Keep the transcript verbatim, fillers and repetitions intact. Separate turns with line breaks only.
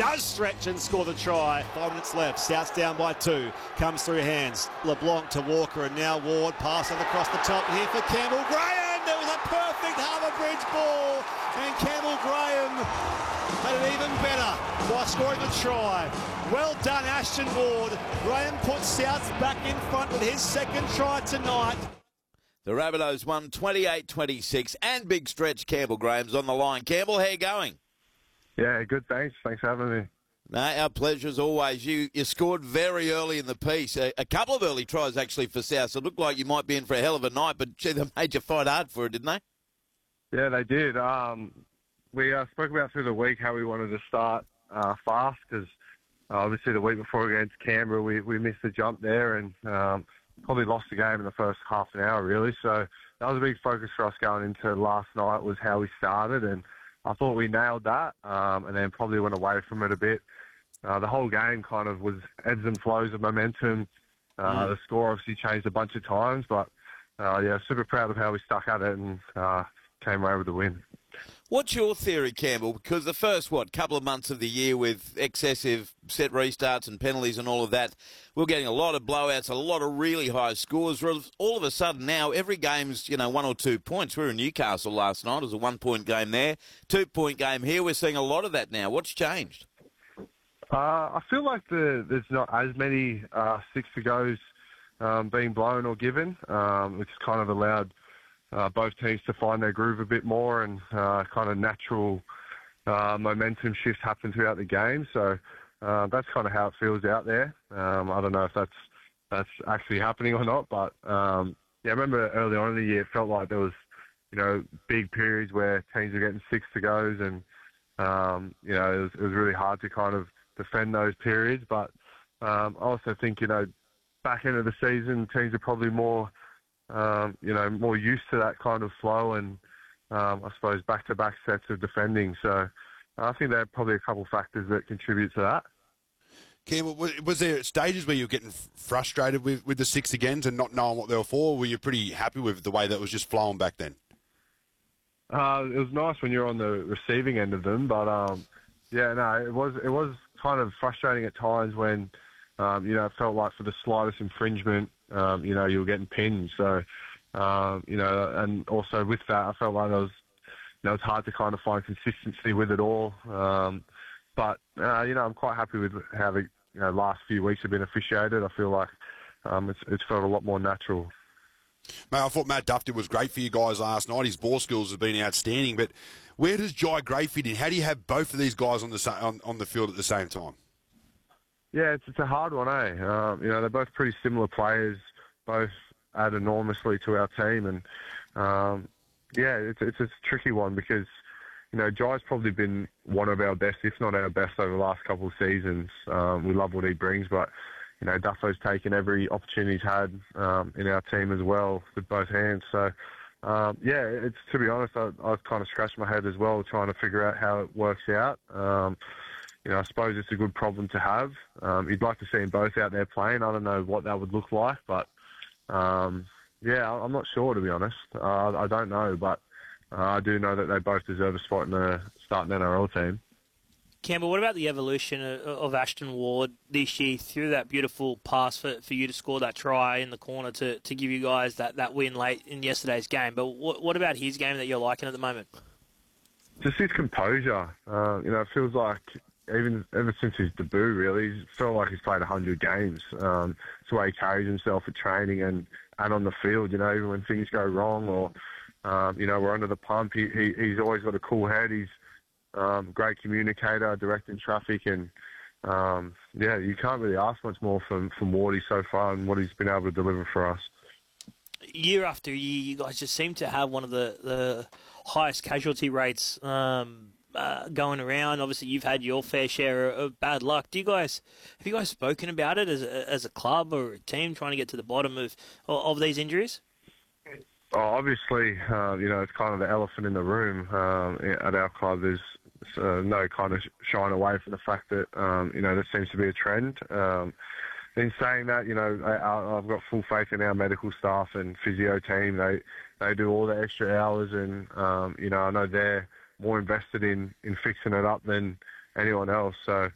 does stretch and score the try. Five minutes left. South's down by two. Comes through hands. LeBlanc to Walker, and now Ward passing across the top here for Campbell Graham. There was a perfect Harbour Bridge ball, and Campbell Graham made it even better by scoring the try. Well done, Ashton Ward. Graham puts Souths back in front with his second try tonight.
The Rabbitohs won twenty-eight twenty-six, and big stretch Campbell Graham's on the line. Campbell, how you going?
Yeah, good, thanks. Thanks for having me.
No, our pleasure as always. You you scored very early in the piece. A, a couple of early tries, actually, for South. So it looked like you might be in for a hell of a night, but, gee, they made you fight hard for it, didn't they?
Yeah, they did. Um, we uh, spoke about through the week how we wanted to start uh, fast because uh, obviously the week before against Canberra, we, we missed the jump there and um, probably lost the game in the first half an hour, really. So that was a big focus for us going into last night was how we started, and I thought we nailed that, um, and then probably went away from it a bit. Uh, the whole game kind of was ebbs and flows of momentum. Uh, mm. The score obviously changed a bunch of times, but uh, yeah, super proud of how we stuck at it and uh, came away with the win.
What's your theory, Campbell? Because the first, what, couple of months of the year with excessive set restarts and penalties and all of that, we're getting a lot of blowouts, a lot of really high scores. All of a sudden now, every game's, you know, one or two points. We were in Newcastle last night. It was a one-point game there. Two-point game here. We're seeing a lot of that now. What's changed?
Uh, I feel like the, there's not as many uh, six-to-goes um, being blown or given, um, which has kind of allowed Uh, both teams to find their groove a bit more and uh, kind of natural uh, momentum shifts happen throughout the game. So uh, that's kind of how it feels out there. Um, I don't know if that's that's actually happening or not, but um, yeah, I remember early on in the year it felt like there was, you know, big periods where teams were getting six to goes, and um, you know it was, it was really hard to kind of defend those periods. But um, I also think you know back end of the season teams are probably more Um, you know, more used to that kind of flow and, um, I suppose, back-to-back sets of defending. So I think there are probably a couple of factors that contribute to that.
Campbell, was there stages where you were getting frustrated with, with the six agains and not knowing what they were for? Or were you pretty happy with the way that was just flowing back then?
Uh, it was nice when you're on the receiving end of them, but um, yeah, no, it was it was kind of frustrating at times when, um, you know, it felt like for the slightest infringement, Um, you know, you were getting pinned. So, um, you know, and also with that, I felt like it was, you know, it's hard to kind of find consistency with it all. Um, but, uh, you know, I'm quite happy with how the you know, last few weeks have been officiated. I feel like um, it's, it's felt a lot more natural.
Mate, I thought Matt Duff did was great for you guys last night. His ball skills have been outstanding. But where does Jai Gray fit in? How do you have both of these guys on the sa- on, on the field at the same time?
Yeah, it's, it's a hard one, eh? Um, you know, they're both pretty similar players, both add enormously to our team. And, um, yeah, it's, it's a tricky one because, you know, Jai's probably been one of our best, if not our best, over the last couple of seasons. Um, we love what he brings, but, you know, Duffo's taken every opportunity he's had um, in our team as well with both hands. So, um, yeah, it's to be honest, I, I've kind of scratched my head as well trying to figure out how it works out. Um You know, I suppose it's a good problem to have. Um, you'd like to see them both out there playing. I don't know what that would look like, but um, yeah, I'm not sure to be honest. Uh, I don't know, but uh, I do know that they both deserve a spot in the starting N R L team.
Campbell, what about the evolution of, of Ashton Ward this year through that beautiful pass for, for you to score that try in the corner to, to give you guys that, that win late in yesterday's game? But what, what about his game that you're liking at the moment?
Just his composure. Uh, you know, it feels like even ever since his debut, really, he's felt like he's played one hundred games. Um, it's the way he carries himself at training and, and on the field, you know, even when things go wrong or, um, you know, we're under the pump, he, he, he's always got a cool head. He's um, a great communicator, directing traffic, and, um, yeah, you can't really ask much more from, from Wardy so far and what he's been able to deliver for us.
Year after year, you guys just seem to have one of the, the highest casualty rates um Uh, going around. Obviously, you've had your fair share of bad luck. Do you guys have you guys spoken about it as a, as a club or a team trying to get to the bottom of of these injuries?
Oh, obviously, uh, you know, it's kind of the elephant in the room um, at our club. There's uh, no kind of shying away from the fact that um, you know there seems to be a trend. Um, in saying that, you know, I, I've got full faith in our medical staff and physio team. They they do all the extra hours, and um, you know, I know they're more invested in, in fixing it up than anyone else. So,